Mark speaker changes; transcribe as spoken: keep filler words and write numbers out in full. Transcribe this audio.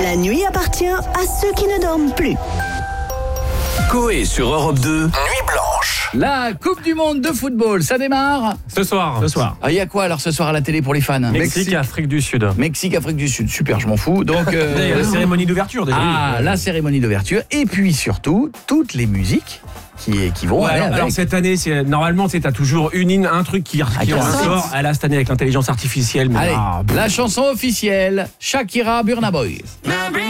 Speaker 1: La nuit appartient à ceux qui ne dorment plus.
Speaker 2: Coé sur Europe deux, Nuit Blanche.
Speaker 3: La Coupe du Monde de football, ça démarre
Speaker 4: Ce soir.
Speaker 3: Ce soir. Il y a quoi alors ce soir à la télé pour les fans?
Speaker 4: Mexique, Mexique, Afrique du Sud.
Speaker 3: Mexique, Afrique du Sud, super, je m'en fous. Donc euh...
Speaker 4: la cérémonie d'ouverture déjà.
Speaker 3: Ah, la cérémonie d'ouverture. Et puis surtout, toutes les musiques qui, qui vont
Speaker 4: ouais,
Speaker 3: aller
Speaker 4: alors,
Speaker 3: avec.
Speaker 4: alors cette année, c'est, normalement, tu as toujours une, une, un truc qui, qui ressort. Elle a cette année avec l'intelligence artificielle. Mais
Speaker 3: Allez,
Speaker 4: ah,
Speaker 3: la chanson officielle, Shakira, Burna Boy.